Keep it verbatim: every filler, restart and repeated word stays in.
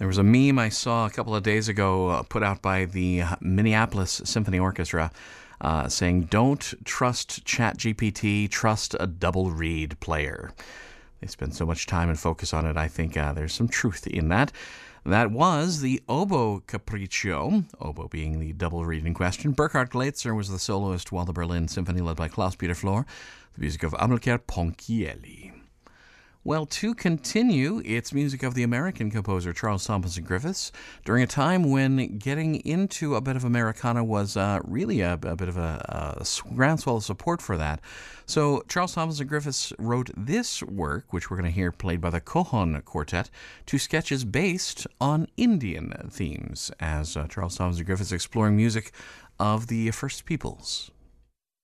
There was a meme I saw a couple of days ago uh, put out by the Minneapolis Symphony Orchestra uh, saying, "Don't trust ChatGPT, trust a double reed player." They spend so much time and focus on it. I think uh, there's some truth in that. That was the Oboe Capriccio, oboe being the double reed in question. Burkhard Gleitzer was the soloist, while the Berlin Symphony, led by Klaus-Peter Flor, the music of Amilcar Ponchielli. Well, to continue, it's music of the American composer Charles Thompson Griffiths during a time when getting into a bit of Americana was uh, really a, a bit of a, a groundswell of support for that. So Charles Thompson Griffiths wrote this work, which we're going to hear played by the Cohon Quartet, two sketches based on Indian themes, as uh, Charles Thompson Griffiths exploring music of the First Peoples.